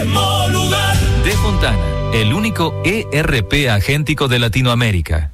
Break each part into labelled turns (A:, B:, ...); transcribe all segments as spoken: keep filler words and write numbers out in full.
A: mismo lugar.
B: De Fontana, el único E R P agéntico de Latinoamérica.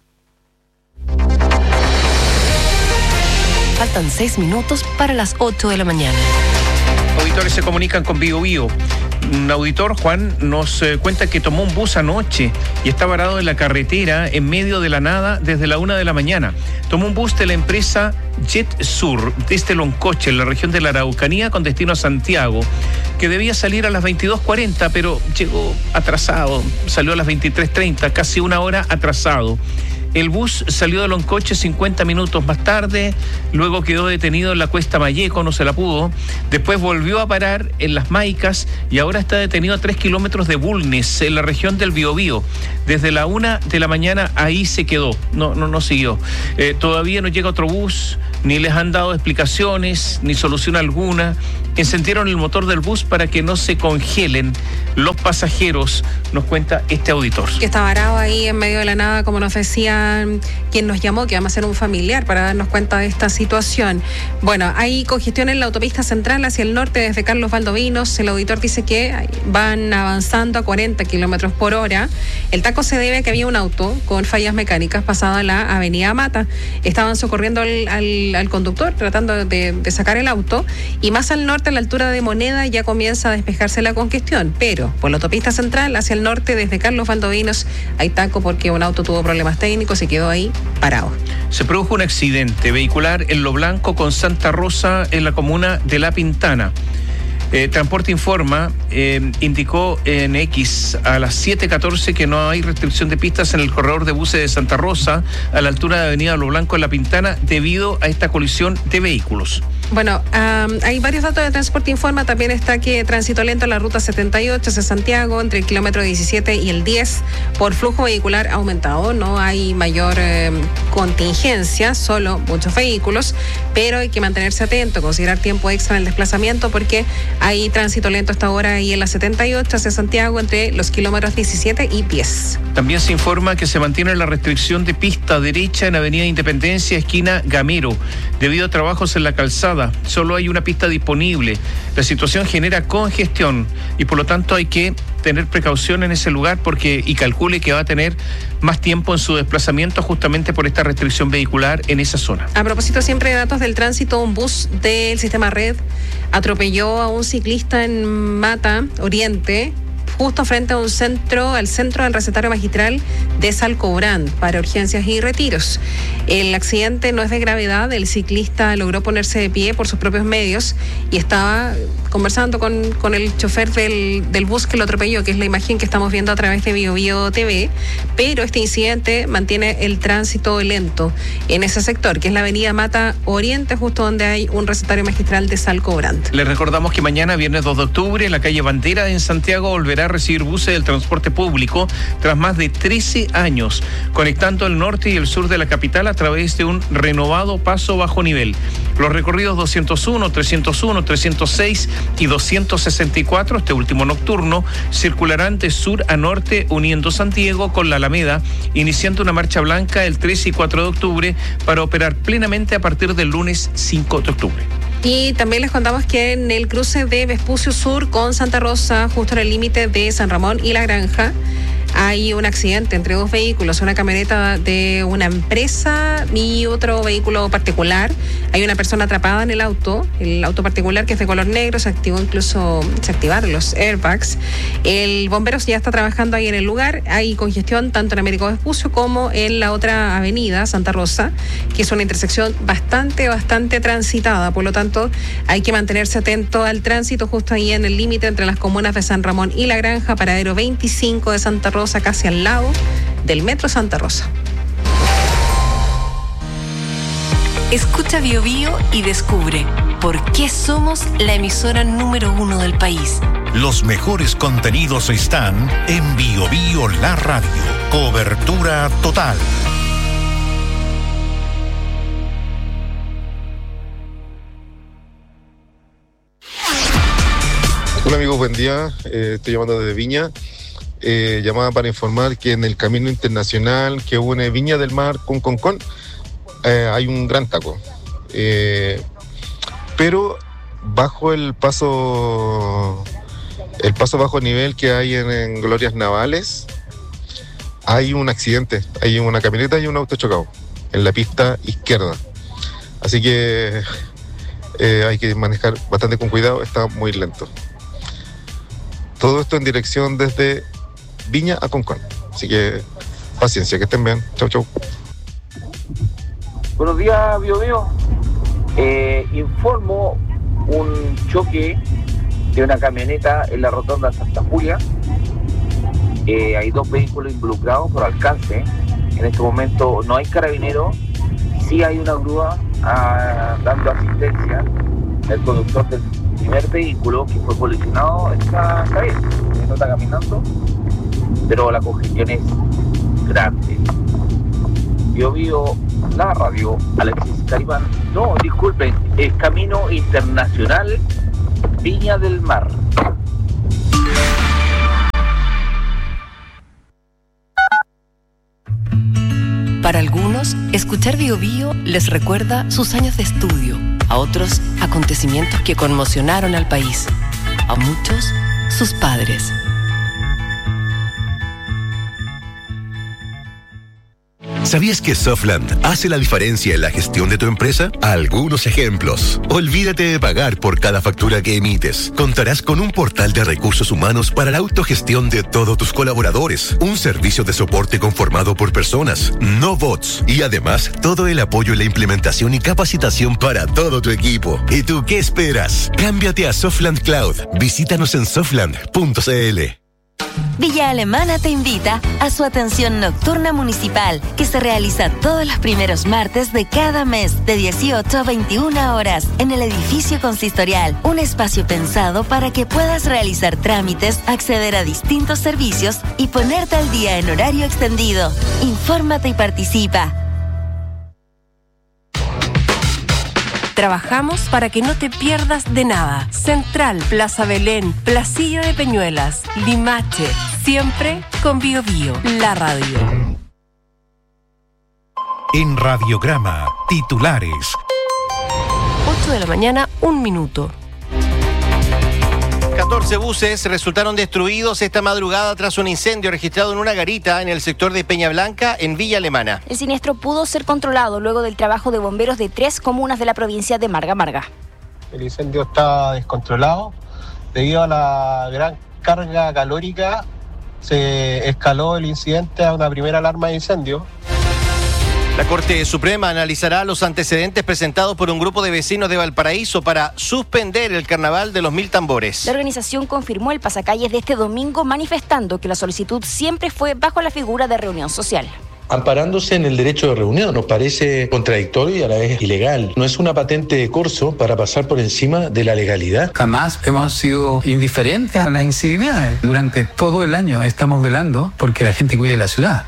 C: Faltan seis minutos para las ocho de la mañana.
D: Auditores se comunican con Bio Bio. Un auditor, Juan, nos eh, cuenta que tomó un bus anoche y está varado en la carretera en medio de la nada desde la una de la mañana. Tomó un bus de la empresa Jet Sur desde Loncoche, en la región de la Araucanía, con destino a Santiago, que debía salir a las veintidós cuarenta, pero llegó atrasado. Salió a las veintitrés treinta, casi una hora atrasado. El bus salió de Loncoche cincuenta minutos más tarde, luego quedó detenido en la Cuesta Malleco, no se la pudo, después volvió a parar en Las Maicas y ahora está detenido a tres kilómetros de Bulnes, en la región del Biobío. Desde la una de la mañana ahí se quedó, no, no, no siguió. Eh, todavía no llega otro bus, ni les han dado explicaciones, ni solución alguna. Encendieron el motor del bus para que no se congelen los pasajeros, nos cuenta este auditor.
E: Que está varado ahí en medio de la nada, como nos decía quien nos llamó, que vamos a ser un familiar para darnos cuenta de esta situación. Bueno, hay congestión en la autopista central hacia el norte desde Carlos Valdovinos. El auditor dice que van avanzando a cuarenta kilómetros por hora. El taco se debe a que había un auto con fallas mecánicas pasado la avenida Mata. Estaban socorriendo al, al, al conductor, tratando de, de sacar el auto, y más al norte, a la altura de Moneda, ya comienza a despejarse la congestión, pero por la autopista central hacia el norte desde Carlos Valdovinos hay taco porque un auto tuvo problemas técnicos y quedó ahí parado.
D: Se produjo un accidente vehicular en Lo Blanco con Santa Rosa en la comuna de La Pintana. Eh, Transporte Informa eh, indicó en X a las siete catorce que no hay restricción de pistas en el corredor de buses de Santa Rosa a la altura de Avenida Lo Blanco en La Pintana debido a esta colisión de vehículos.
E: Bueno, um, hay varios datos de Transporte Informa. También está que tránsito lento en la ruta setenta y ocho hacia Santiago entre el kilómetro diecisiete y el diez por flujo vehicular aumentado. No hay mayor eh, contingencia, solo muchos vehículos, pero hay que mantenerse atento, considerar tiempo extra en el desplazamiento porque hay tránsito lento hasta ahora ahí en la setenta y ocho hacia Santiago entre los kilómetros diecisiete y diez.
D: También se informa que se mantiene la restricción de pista derecha en Avenida Independencia, esquina Gamero, debido a trabajos en la calzada. Solo hay una pista disponible. La situación genera congestión y por lo tanto hay que tener precaución en ese lugar porque y calcule que va a tener más tiempo en su desplazamiento justamente por esta restricción vehicular en esa zona.
E: A propósito siempre de datos del tránsito, un bus del sistema Red atropelló a un ciclista en Mata Oriente, justo frente a un centro, al centro del recetario magistral de Salcobrán para urgencias y retiros. El accidente no es de gravedad, el ciclista logró ponerse de pie por sus propios medios y estaba conversando con, con el chofer del, del bus que lo atropelló, que es la imagen que estamos viendo a través de Bio Bio T V, pero este incidente mantiene el tránsito lento en ese sector, que es la avenida Mata Oriente, justo donde hay un recetario magistral de Salcobrán.
D: Les recordamos que mañana, viernes dos de octubre, en la calle Bandera en Santiago volverá a recibir buses del transporte público tras más de trece años, conectando el norte y el sur de la capital a través de un renovado paso bajo nivel. Los recorridos doscientos uno, trescientos uno, trescientos seis y doscientos sesenta y cuatro, este último nocturno, circularán de sur a norte uniendo Santiago con la Alameda, iniciando una marcha blanca el tres y cuatro de octubre para operar plenamente a partir del lunes cinco de octubre.
E: Y también les contamos que en el cruce de Vespucio Sur con Santa Rosa, justo en el límite de San Ramón y La Granja, hay un accidente entre dos vehículos, una camioneta de una empresa y otro vehículo particular. Hay una persona atrapada en el auto, el auto particular que es de color negro, se activó incluso, se activaron los airbags. El bombero ya está trabajando ahí en el lugar. Hay congestión tanto en Américo Vespucio como en la otra avenida, Santa Rosa, que es una intersección bastante, bastante transitada. Por lo tanto, hay que mantenerse atento al tránsito justo ahí en el límite entre las comunas de San Ramón y La Granja, paradero veinticinco de Santa Rosa, casi al lado del Metro Santa Rosa.
C: Escucha Bio Bio y descubre por qué somos la emisora número uno del país.
F: Los mejores contenidos están en Bio Bio La Radio. Cobertura total.
G: Hola amigos, buen día. Eh, estoy llamando desde Viña. Eh, llamada para informar que en el camino internacional que une Viña del Mar con Concón eh, hay un gran taco. Eh, pero bajo el paso el paso bajo nivel que hay en, en Glorias Navales, hay un accidente, hay una camioneta y un auto chocado en la pista izquierda. Así que eh, hay que manejar bastante con cuidado, está muy lento. Todo esto en dirección desde Viña a Concón. Así que paciencia, que estén bien. Chau, chau.
A: Buenos días, Bio Bio. Eh, informo un choque de una camioneta en la rotonda Santa Julia. Eh, hay dos vehículos involucrados por alcance. En este momento no hay carabineros, sí hay una grúa ah, dando asistencia. El conductor del primer vehículo que fue colisionado está, está bien, no está caminando, pero la congestión es grande. Yo vivo la radio, Alexis Caribán. No, disculpen, es Camino Internacional Viña del Mar.
C: Para algunos, escuchar Bio Bio les recuerda sus años de estudio, a otros, acontecimientos que conmocionaron al país, a muchos, sus padres.
H: ¿Sabías que Softland hace la diferencia en la gestión de tu empresa? Algunos ejemplos. Olvídate de pagar por cada factura que emites. Contarás con un portal de recursos humanos para la autogestión de todos tus colaboradores. Un servicio de soporte conformado por personas, no bots. Y además, todo el apoyo en la implementación y capacitación para todo tu equipo. ¿Y tú qué esperas? Cámbiate a Softland Cloud. Visítanos en softland punto c l.
I: Villa Alemana te invita a su atención nocturna municipal, que se realiza todos los primeros martes de cada mes, de dieciocho a veintiuna horas, en el edificio consistorial. Un espacio pensado para que puedas realizar trámites, acceder a distintos servicios y ponerte al día en horario extendido. Infórmate y participa.
C: Trabajamos para que no te pierdas de nada. Central, Plaza Belén, Placilla de Peñuelas, Limache, siempre con Bio Bio, la radio.
F: En Radiograma, titulares.
C: ocho de la mañana, un minuto.
J: catorce buses resultaron destruidos esta madrugada tras un incendio registrado en una garita en el sector de Peña Blanca, en Villa Alemana.
K: El siniestro pudo ser controlado luego del trabajo de bomberos de tres comunas de la provincia de Marga Marga.
L: El incendio está descontrolado debido a la gran carga calórica. Se escaló el incidente a una primera alarma de incendio.
J: La Corte Suprema analizará los antecedentes presentados por un grupo de vecinos de Valparaíso para suspender el Carnaval de los Mil Tambores.
K: La organización confirmó el pasacalles de este domingo, manifestando que la solicitud siempre fue bajo la figura de reunión social.
M: Amparándose en el derecho de reunión, nos parece contradictorio y a la vez ilegal. No es una patente de corso para pasar por encima de la legalidad.
N: Jamás hemos sido indiferentes a las incivilidades. Durante todo el año estamos velando porque la gente cuide la ciudad.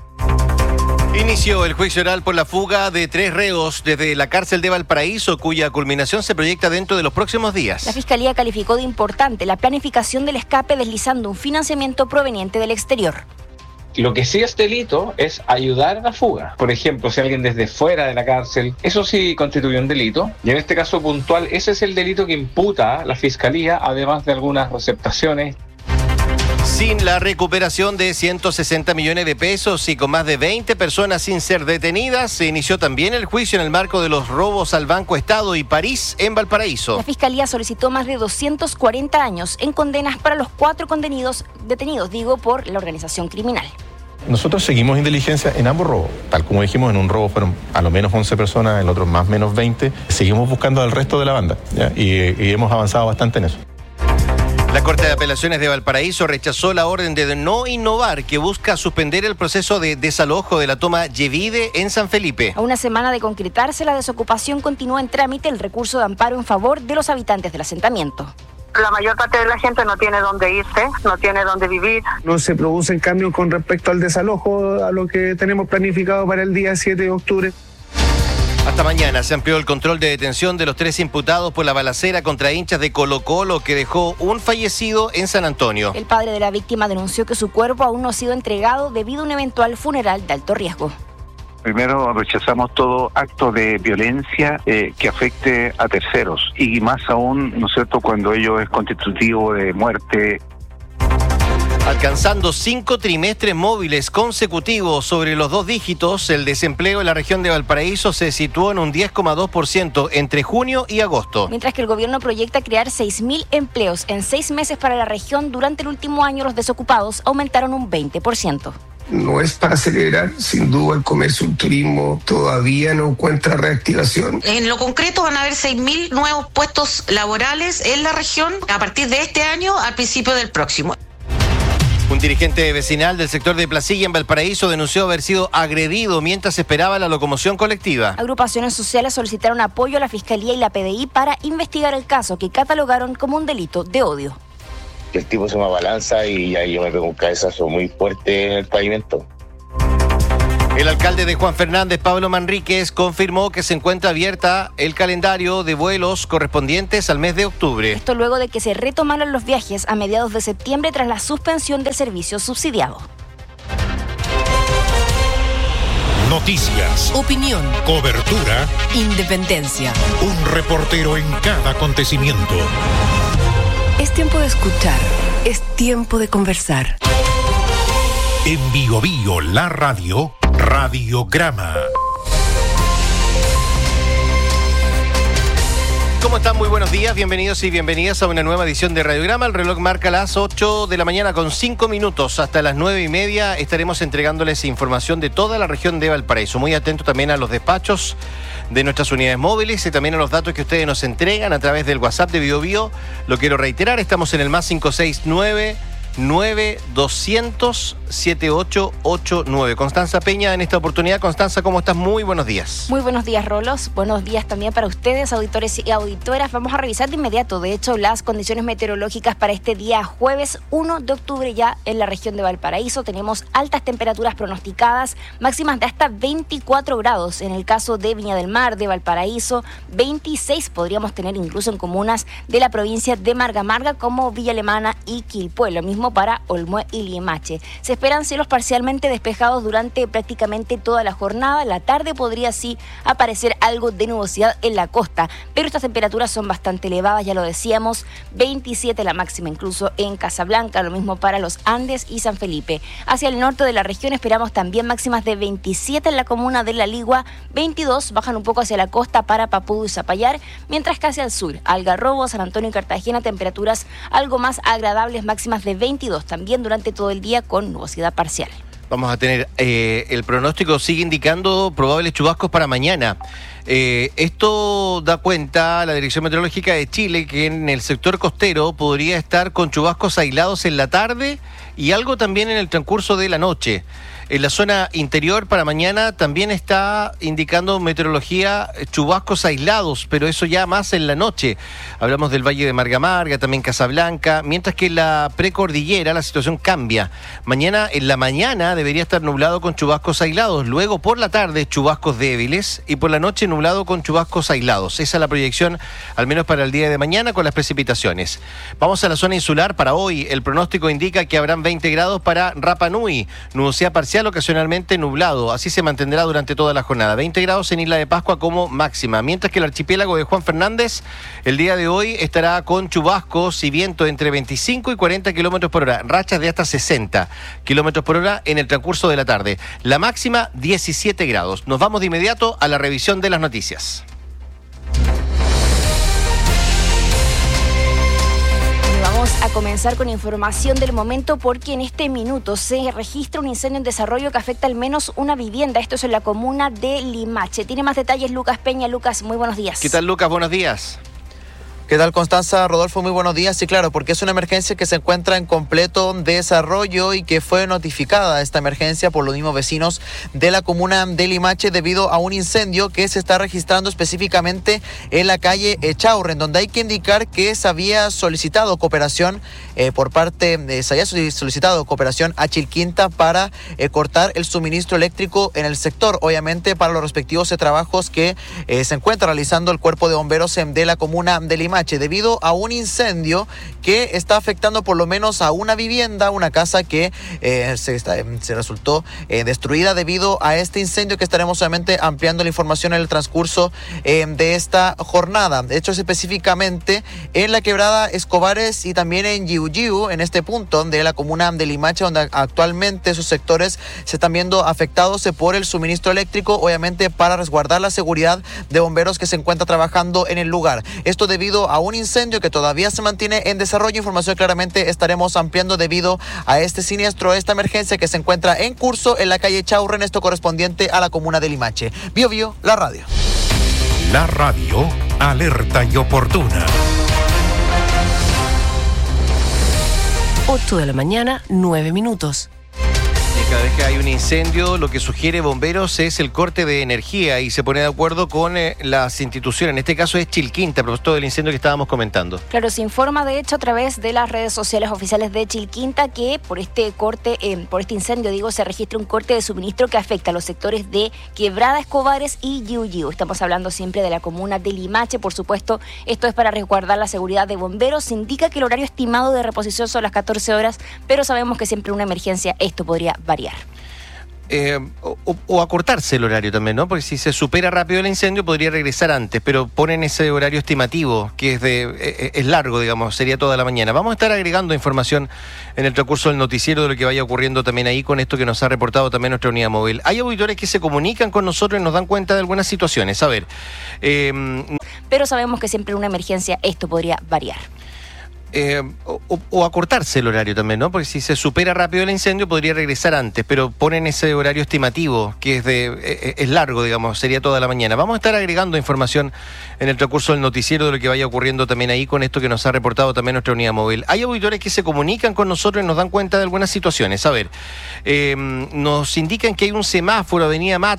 J: Inició el juicio oral por la fuga de tres reos desde la cárcel de Valparaíso, cuya culminación se proyecta dentro de los próximos días.
K: La Fiscalía calificó de importante la planificación del escape, deslizando un financiamiento proveniente del exterior.
O: Lo que sí es delito es ayudar a la fuga. Por ejemplo, si alguien desde fuera de la cárcel, eso sí constituye un delito. Y en este caso puntual, ese es el delito que imputa la Fiscalía, además de algunas receptaciones.
J: Sin la recuperación de ciento sesenta millones de pesos y con más de veinte personas sin ser detenidas, se inició también el juicio en el marco de los robos al Banco Estado y París en Valparaíso.
K: La Fiscalía solicitó más de doscientos cuarenta años en condenas para los cuatro contenidos, detenidos, digo, por la organización criminal.
P: Nosotros seguimos en diligencia en ambos robos. Tal como dijimos, en un robo fueron a lo menos once personas, en el otro más o menos veinte. Seguimos buscando al resto de la banda, ¿ya? Y, y hemos avanzado bastante en eso.
J: La Corte de Apelaciones de Valparaíso rechazó la orden de no innovar que busca suspender el proceso de desalojo de la toma Yevide en San Felipe.
K: A una semana de concretarse la desocupación, continúa en trámite el recurso de amparo en favor de los habitantes del asentamiento.
Q: La mayor parte de la gente no tiene dónde irse, no tiene dónde vivir.
R: No se producen cambios con respecto al desalojo, a lo que tenemos planificado para el día siete de octubre.
J: Hasta mañana se amplió el control de detención de los tres imputados por la balacera contra hinchas de Colo-Colo que dejó un fallecido en San Antonio.
K: El padre de la víctima denunció que su cuerpo aún no ha sido entregado debido a un eventual funeral de alto riesgo.
S: Primero, rechazamos todo acto de violencia eh, que afecte a terceros y más aún, ¿no es cierto?, cuando ello es constitutivo de muerte
J: Alcanzando cinco trimestres móviles consecutivos sobre los dos dígitos, el desempleo en la región de Valparaíso se situó en un diez coma dos por ciento entre junio y agosto.
K: Mientras que el gobierno proyecta crear seis mil empleos en seis meses para la región, durante el último año los desocupados aumentaron un veinte por ciento.
T: No es para celebrar, sin duda el comercio, el turismo todavía no encuentra reactivación.
U: En lo concreto van a haber seis mil nuevos puestos laborales en la región a partir de este año al principio del próximo.
J: Un dirigente vecinal del sector de Placilla en Valparaíso denunció haber sido agredido mientras esperaba la locomoción colectiva.
K: Agrupaciones sociales solicitaron apoyo a la Fiscalía y la P D I para investigar el caso, que catalogaron como un delito de odio.
V: El tipo se me abalanza y ahí yo me pego un cabezazo muy fuerte en el pavimento.
J: El alcalde de Juan Fernández, Pablo Manríquez, confirmó que se encuentra abierta el calendario de vuelos correspondientes al mes de octubre.
K: Esto luego de que se retomaron los viajes a mediados de septiembre tras la suspensión del servicio subsidiado.
F: Noticias,
C: Opinión,
F: cobertura,
C: independencia.
F: un reportero en cada acontecimiento.
C: Es tiempo de escuchar, es tiempo de conversar.
F: En Bio Bio, la radio, Radiograma.
J: ¿Cómo están? Muy buenos días, bienvenidos y bienvenidas a una nueva edición de Radiograma. El reloj marca las ocho de la mañana con cinco minutos. Hasta las nueve y media estaremos entregándoles información de toda la región de Valparaíso. Muy atento también a los despachos de nuestras unidades móviles y también a los datos que ustedes nos entregan a través del WhatsApp de Bio Bio. Lo quiero reiterar, estamos en el más cinco seis nueve nueve doscientos siete ocho ocho nueve. Constanza Peña en esta oportunidad. Constanza, ¿cómo estás? Muy buenos días.
K: Muy buenos días, Rolos. Buenos días también para ustedes, auditores y auditoras. Vamos a revisar de inmediato, de hecho, las condiciones meteorológicas para este día jueves uno de octubre ya en la región de Valparaíso. Tenemos altas temperaturas pronosticadas, máximas de hasta veinticuatro grados en el caso de Viña del Mar, de Valparaíso, veintiséis podríamos tener incluso en comunas de la provincia de Marga Marga como Villa Alemana y Quilpué, lo mismo para Olmué y Limache. Se esperan cielos parcialmente despejados durante prácticamente toda la jornada. En la tarde podría sí aparecer algo de nubosidad en la costa, pero estas temperaturas son bastante elevadas, ya lo decíamos, veintisiete la máxima incluso en Casablanca, lo mismo para los Andes y San Felipe. Hacia el norte de la región esperamos también máximas de veintisiete en la comuna de La Ligua, veintidós bajan un poco hacia la costa para Papudo y Zapallar, mientras que hacia el sur, Algarrobo, San Antonio y Cartagena, temperaturas algo más agradables, máximas de veintidós también durante todo el día con nubosidad parcial.
J: Vamos a tener, eh, el pronóstico sigue indicando probables chubascos para mañana. Eh, esto da cuenta la Dirección Meteorológica de Chile que en el sector costero podría estar con chubascos aislados en la tarde y algo también en el transcurso de la noche. En la zona interior para mañana también está indicando meteorología chubascos aislados, pero eso ya más en la noche. Hablamos del Valle de Marga Marga, también Casablanca, mientras que en la precordillera la situación cambia. Mañana en la mañana debería estar nublado con chubascos aislados, luego por la tarde chubascos débiles y por la noche nublado con chubascos aislados. Esa es la proyección, al menos para el día de mañana, con las precipitaciones. Vamos a la zona insular para hoy. El pronóstico indica que habrán veinte grados para Rapa Nui, nubosidad parcial ocasionalmente nublado, así se mantendrá durante toda la jornada. veinte grados en Isla de Pascua como máxima, mientras que el archipiélago de Juan Fernández el día de hoy estará con chubascos y viento entre veinticinco y cuarenta kilómetros por hora, rachas de hasta sesenta kilómetros por hora en el transcurso de la tarde. La máxima diecisiete grados. Nos vamos de inmediato a la revisión de las noticias.
K: Vamos a comenzar con información del momento porque en este minuto se registra un incendio en desarrollo que afecta al menos una vivienda. Esto es en la comuna de Limache. Tiene más detalles Lucas Peña. Lucas, muy buenos días.
J: ¿Qué tal, Lucas? Buenos días.
W: ¿Qué tal, Constanza? Rodolfo, muy buenos días. Sí, claro, porque es una emergencia que se encuentra en completo desarrollo y que fue notificada esta emergencia por los mismos vecinos de la comuna de Limache debido a un incendio que se está registrando específicamente en la calle Echaurren, donde hay que indicar que se había solicitado cooperación eh, por parte, de, se había solicitado cooperación a Chilquinta para eh, cortar el suministro eléctrico en el sector, obviamente para los respectivos eh, trabajos que eh, se encuentra realizando el cuerpo de bomberos eh, de la comuna de Limache. Limache debido a un incendio que está afectando por lo menos a una vivienda, una casa que eh, se, está, se resultó eh, destruida debido a este incendio, que estaremos obviamente ampliando la información en el transcurso eh, de esta jornada. De hecho, específicamente en la quebrada Escobares y también en Yiu Yiu, en este punto de la comuna de Limache, donde actualmente esos sectores se están viendo afectados por el suministro eléctrico, obviamente para resguardar la seguridad de bomberos que se encuentran trabajando en el lugar. Esto debido a un incendio que todavía se mantiene en desarrollo. Información claramente estaremos ampliando debido a este siniestro, esta emergencia que se encuentra en curso en la calle Chaurren, esto correspondiente a la comuna de Limache. Bio Bio, la radio.
F: La radio, alerta y oportuna.
C: ocho de la mañana, nueve minutos.
J: Cada vez que hay un incendio, lo que sugiere bomberos es el corte de energía y se pone de acuerdo con eh, las instituciones. En este caso es Chilquinta, a propósito del incendio que estábamos comentando.
K: Claro, se informa de hecho a través de las redes sociales oficiales de Chilquinta que por este corte, eh, por este incendio, digo, se registra un corte de suministro que afecta a los sectores de Quebrada Escobares y Yiu Yiu. Estamos hablando siempre de la comuna de Limache, por supuesto. Esto es para resguardar la seguridad de bomberos. Se indica que el horario estimado de reposición son las catorce horas, pero sabemos que siempre en una emergencia esto podría variar.
J: Eh, o, o acortarse el horario también, ¿no? Porque si se supera rápido el incendio podría regresar antes, pero ponen ese horario estimativo que es de eh, es largo, digamos, sería toda la mañana. Vamos a estar agregando información en el transcurso del noticiero de lo que vaya ocurriendo también ahí con esto que nos ha reportado también nuestra unidad móvil. Hay auditores que se comunican con nosotros y nos dan cuenta de algunas situaciones. A ver. Eh,
K: pero sabemos que siempre en una emergencia esto podría variar.
J: Eh, o, o acortarse el horario también, ¿no? Porque si se supera rápido el incendio podría regresar antes, pero ponen ese horario estimativo que es de eh, es largo, digamos, sería toda la mañana. Vamos a estar agregando información en el transcurso del noticiero de lo que vaya ocurriendo también ahí con esto que nos ha reportado también nuestra unidad móvil. Hay auditores que se comunican con nosotros y nos dan cuenta de algunas situaciones. A ver, eh, nos indican que hay un semáforo, Avenida Mata,